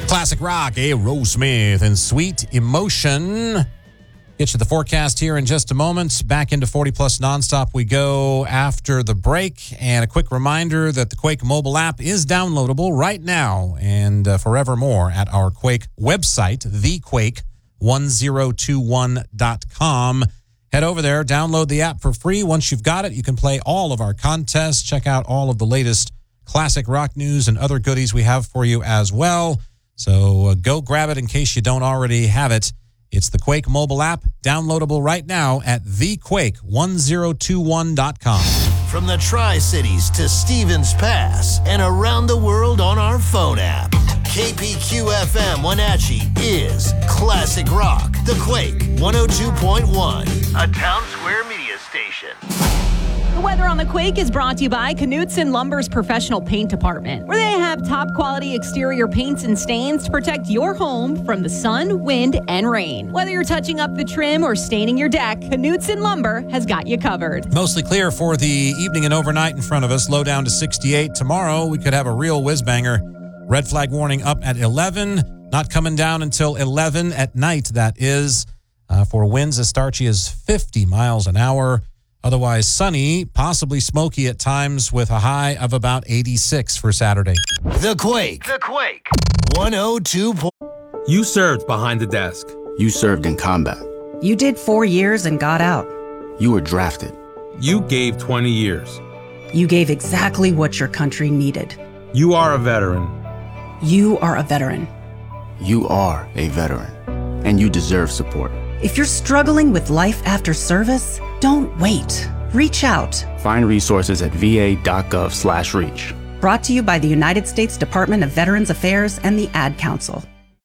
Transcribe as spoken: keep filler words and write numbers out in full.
Classic rock, Aerosmith and Sweet Emotion. Get you the forecast here in just a moment. Back into forty plus nonstop we go after the break. And a quick reminder that the Quake mobile app is downloadable right now and uh, forevermore at our Quake website, the quake one zero two one dot com. Head over there, download the app for free. Once you've got it, you can play all of our contests, check out all of the latest classic rock news and other goodies we have for you as well. So uh, go grab it in case you don't already have it. It's the Quake mobile app, downloadable right now at the quake one zero two one dot com. From the Tri-Cities to Stevens Pass and around the world on our phone app, K P Q F M Wenatchee is Classic Rock, the Quake one oh two point one, a Town Square media station. The weather on the Quake is brought to you by Knutson Lumber's professional paint department, where they have top quality exterior paints and stains to protect your home from the sun, wind, and rain. Whether you're touching up the trim or staining your deck, Knutson Lumber has got you covered. Mostly clear for the evening and overnight in front of us. Low down to sixty-eight. Tomorrow we could have a real whiz banger. Red flag warning up at eleven. Not coming down until eleven at night, that is. Uh, for winds as starchy as fifty miles an hour. Otherwise sunny, possibly smoky at times with a high of about eighty-six for Saturday. The Quake. The Quake. one oh two. You served behind the desk. You served in combat. You did four years and got out. You were drafted. You gave twenty years. You gave exactly what your country needed. You are a veteran. You are a veteran. You are a veteran. And you deserve support. If you're struggling with life after service, don't wait. Reach out. Find resources at va.gov slash reach. Brought to you by the United States Department of Veterans Affairs and the Ad Council.